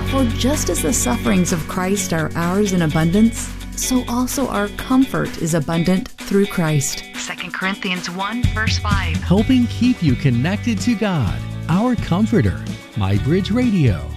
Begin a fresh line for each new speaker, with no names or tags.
For just as the sufferings of Christ are ours in abundance, so also our comfort is abundant through Christ. 2 Corinthians 1, verse 5.
Helping keep you connected to God, our Comforter. MyBridge Radio.